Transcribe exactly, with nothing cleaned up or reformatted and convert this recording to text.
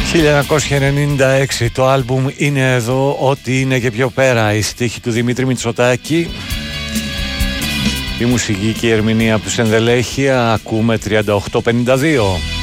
χίλια εννιακόσια ενενήντα έξι το άλμπουμ είναι εδώ, ό,τι είναι και πιο πέρα. Η στίχη του Δημήτρη Μητσοτάκη, η μουσική και η ερμηνεία από τους Ενδελέχεια. Ακούμε τριάντα οκτώ πενήντα δύο.